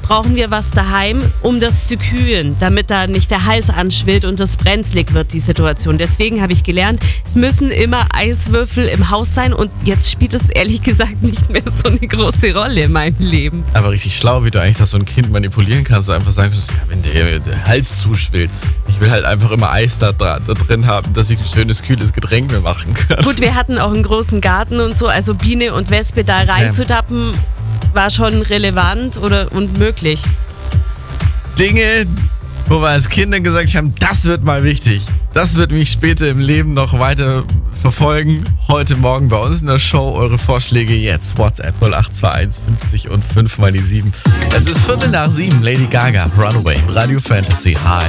brauchen wir was daheim, um das zu kühlen, damit da nicht der Hals anschwillt und das brenzlig wird, die Situation. Deswegen habe ich gelernt, es müssen immer Eiswürfel im Haus sein und jetzt spielt es ehrlich gesagt nicht mehr so eine große Rolle in meinem Leben. Aber richtig schlau, wie du eigentlich das so ein Kind manipulieren kannst. Du einfach sagen kannst, ja, wenn der Hals zuschwillt, ich will halt einfach immer Eis da drin haben, dass ich ein schönes, kühles Getränk mir machen kann. Gut, wir hatten auch einen großen Garten und so, also Biene und Wespe da reinzudappen, war schon relevant und möglich. Dinge, wo wir als Kinder gesagt haben, das wird mal wichtig. Das wird mich später im Leben noch weiter verfolgen. Heute Morgen bei uns in der Show. Eure Vorschläge jetzt. WhatsApp 0821 50 und 5 mal die 7. Es ist 7:15. Lady Gaga, Runaway, Radio Fantasy. Hi.